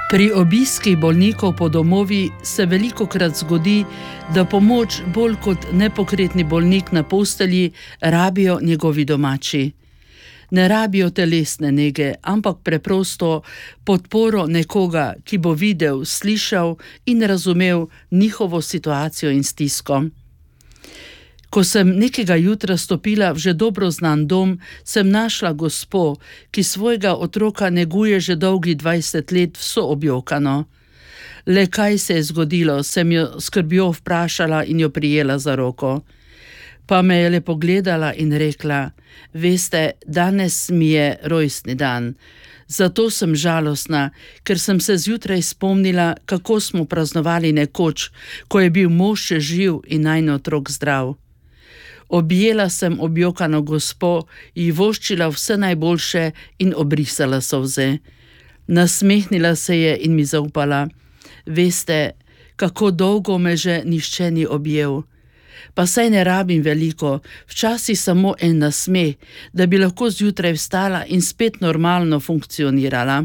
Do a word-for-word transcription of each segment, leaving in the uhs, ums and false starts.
Pri obiskih bolnikov po domovi se velikokrat zgodi, da pomoč bolj kot nepokretni bolnik na postelji rabijo njegovi domači. Ne rabijo telesne nege, ampak preprosto podporo nekoga, ki bo videl, slišal in razumel njihovo situacijo in stisko. Ko sem nekega jutra stopila v že dobro znan dom, sem našla gospo, ki svojega otroka neguje že dolgi dvajset let vso objokano. Le kaj se je zgodilo, sem jo skrbjo vprašala in jo prijela za roko. Pa me je le pogledala in rekla: "Veste, danes mi je rojstni dan. Zato sem žalostna, ker sem se zjutraj spomnila, kako smo praznovali nekoč, ko je bil mož še živ in najin otrok zdrav." Objela sem objokano gospo, ji voščila vse najboljše in obrisala solze. Nasmehnila se je in mi zaupala: "Veste, kako dolgo me že nihče ni objel. Pa saj ne rabim veliko, včasih samo en nasmeh, da bi lahko zjutraj vstala in spet normalno funkcionirala."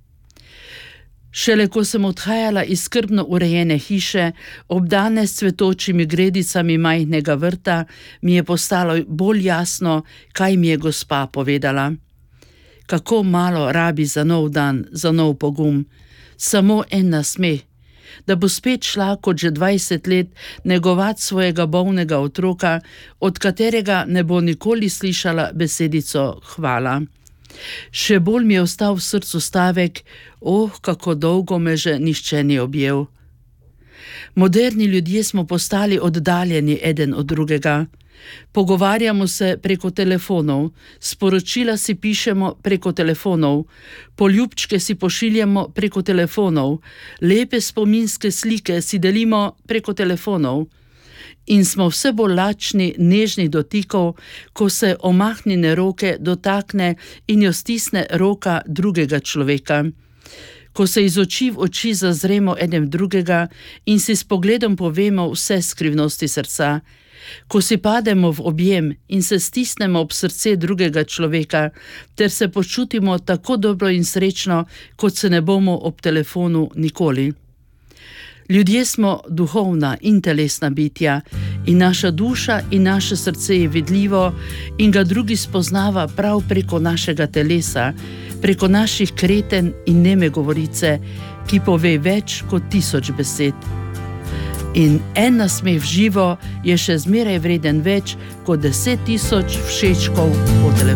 Šele ko sem odhajala iz skrbno urejene hiše, obdane s cvetočimi gredicami majhnega vrta, mi je postalo bolj jasno, kaj mi je gospa povedala. Kako malo rabi za nov dan, za nov pogum. Samo en nasmeh, da bo spet šla kot že dvajset let negovat svojega bolnega otroka, od katerega ne bo nikoli slišala besedico hvala. Še bolj mi je ostal v srcu stavek: "Oh, kako dolgo me že nihče ni objel." Moderni ljudje smo postali oddaljeni eden od drugega. Pogovarjamo se preko telefonov, sporočila si pišemo preko telefonov, poljubčke si pošiljamo preko telefonov, lepe spominske slike si delimo preko telefonov. In smo vse bolj lačni nežnih dotikov, ko se omahnjene roke dotakne in jo stisne roka drugega človeka. Ko se iz oči v oči zazremo eden drugega in si s pogledom povemo vse skrivnosti srca. Ko si pademo v objem in se stisnemo ob srce drugega človeka, ter se počutimo tako dobro in srečno, kot se ne bomo ob telefonu nikoli. Ljudje smo duhovna in telesna bitja in naša duša in naše srce je vidljivo in ga drugi spoznava prav preko našega telesa, preko naših kreten in neme govorice, ki pove več kot tisoč besed. In en nasmeh v živo je še zmeraj vreden več kot deset tisoč všečkov po telefonu.